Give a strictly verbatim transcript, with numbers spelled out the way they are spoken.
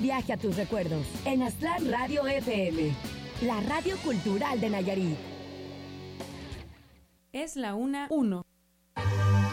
viaje a tus recuerdos en Aztlán Radio F M, la radio cultural de Nayarit. Es la una uno.